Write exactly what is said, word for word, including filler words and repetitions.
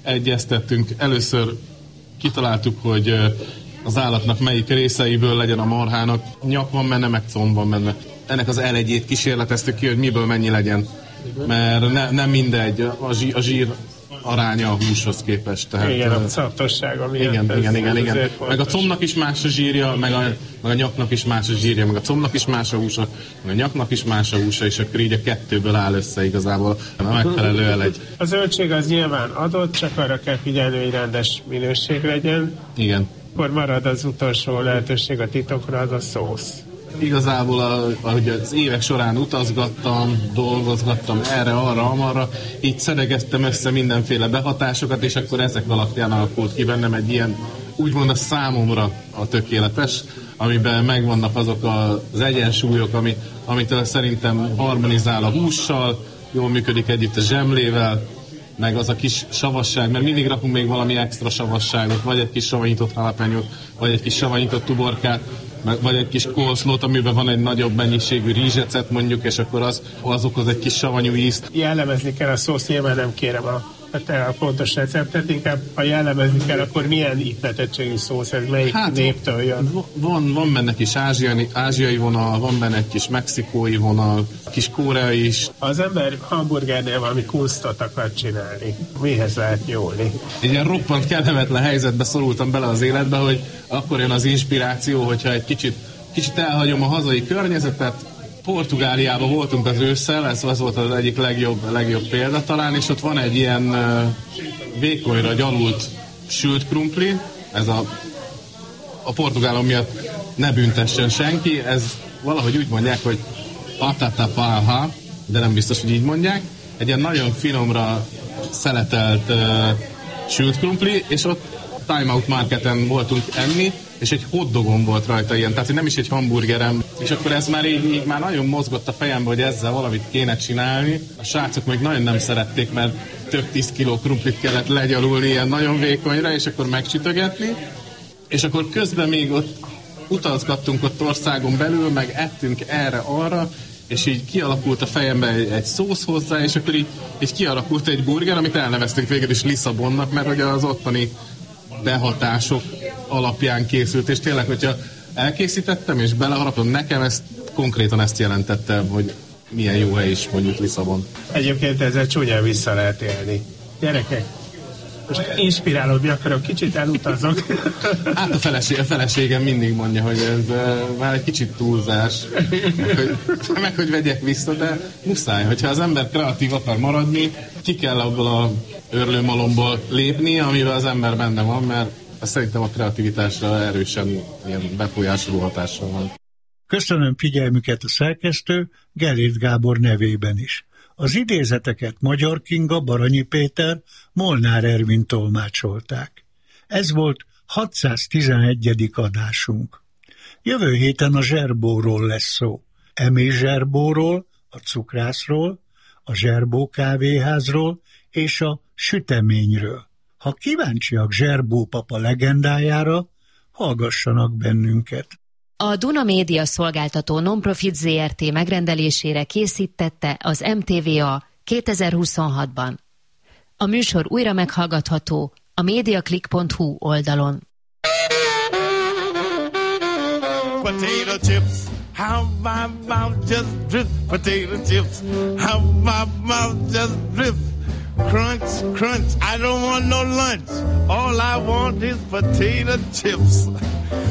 egyeztettünk. Először kitaláltuk, hogy az állatnak melyik részeiből legyen a marhának. Nyak van benne, meg comb van benne. Ennek az elegyét kísérleteztük ki, hogy miből mennyi legyen. Mert ne, nem mindegy, a zsír, a zsír aránya a húshoz képest. Tehát, igen, a szaptossága miatt. Igen, igen, igen, igen. Meg a combnak is más a zsírja, meg a, meg a nyaknak is más a zsírja, meg a combnak is más a húsa, meg a nyaknak is más a húsa, és akkor így a kettőből áll össze igazából a megfelelő elegy. A zöldség az nyilván adott, csak arra kell figyelni, hogy rendes minőség legyen. Igen. Akkor marad az utolsó lehetőség a titokra, az a szósz. Igazából, ahogy az évek során utazgattam, dolgozgattam erre, arra, amarra, így szedegeztem össze mindenféle behatásokat, és akkor ezek alapján alakult ki bennem egy ilyen, úgymond a számomra a tökéletes, amiben megvannak azok az egyensúlyok, ami, amitől szerintem harmonizál a hússal, jól működik együtt a zsemlével, meg az a kis savasság, mert mindig rakunk még valami extra savasságot, vagy egy kis savanyított jalapeno, vagy egy kis savanyított tuborkát, vagy egy kis coleslaw-t, amiben van egy nagyobb mennyiségű rizsecet mondjuk, és akkor az, az okoz egy kis savanyú ízt. Jellemezni kell a szószt, nyilván nem kérem a, a, a pontos receptet, inkább ha jellemezni kell, akkor milyen ízletettségű szósz, ez melyik hát, néptől jön? Van, van benne kis ázsiai, ázsiai vonal, van benne egy kis mexikói vonal, kis koreai is. Az ember hamburgernél valami kunstot akar csinálni. Mihez lehet nyúlni? Egy ilyen roppant kellemetlen helyzetbe szorultam bele az életbe, hogy akkor jön az inspiráció, hogyha egy kicsit, kicsit elhagyom a hazai környezetet. Portugáliában voltunk az ősszel, ez az volt az egyik legjobb, legjobb példa talán, és ott van egy ilyen uh, vékonyra gyalult sült krumpli, ez a, a portugálom miatt ne büntessen senki, ez valahogy úgy mondják, hogy patata palha, de nem biztos, hogy így mondják, egy ilyen nagyon finomra szeletelt uh, sült krumpli, és ott Time Out Marketen voltunk enni, és egy hotdogon volt rajta ilyen, tehát nem is egy hamburgerem, és akkor ez már így, így már nagyon mozgott a fejembe, hogy ezzel valamit kéne csinálni. A srácok még nagyon nem szerették, mert több tíz kiló krumplit kellett legyalulni ilyen nagyon vékonyra, és akkor megcsütögetni, és akkor közben még ott utazgattunk ott országon belül, meg ettünk erre-arra, és így kialakult a fejembe egy, egy szósz hozzá, és akkor így, így kialakult egy burger, amit elneveztük végül is Lisszabonnak, mert ugye az ottani behatások alapján készült, és tényleg, hogyha elkészítettem, és beleharapom, nekem ezt konkrétan ezt jelentette, hogy milyen jó hely is mondjuk Lisszabon. Egyébként ezzel csúnyán vissza lehet élni. Gyerekek, most inspirálódni akarok, kicsit elutazok. Hát a, feleség, a feleségem mindig mondja, hogy ez uh, már egy kicsit túlzás, meg hogy, meg hogy vegyek vissza, de muszáj, hogyha az ember kreatív akar maradni, ki kell abból a őrlőmalomból lépni, amivel az ember benne van, mert szerintem a kreativitásra erősen ilyen befolyásoló hatással van. Köszönöm figyelmüket a szerkesztő Gellért Gábor nevében is. Az idézeteket Magyar Kinga, Baranyi Péter, Molnár Ervin tolmácsolták. Ez volt hatszáztizenegyedik adásunk. Jövő héten a zserbóról lesz szó. Emé zserbóról, a cukrászról, a zserbó kávéházról és a süteményről. Ha kíváncsiak Zserbó papa legendájára, hallgassanak bennünket. A Duna Média Szolgáltató Nonprofit zé er té megrendelésére készítette az em té vé á kétezer-huszonhatban. A műsor újra meghallgatható a mediaclick pont hu oldalon. Potato chips, how my mouth just drip. Potato chips, how my mouth just drip. Crunch, crunch, I don't want no lunch. All I want is potato chips.